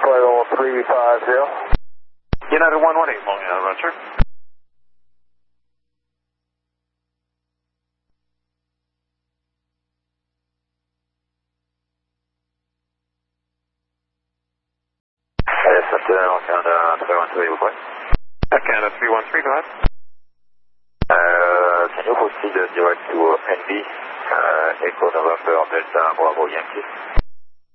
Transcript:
350. United 118, long Roger. Canada 313, vous pouvez? Canada 313, go ahead. Can you proceed direct to NB, Echo November Delta Bravo Yankee?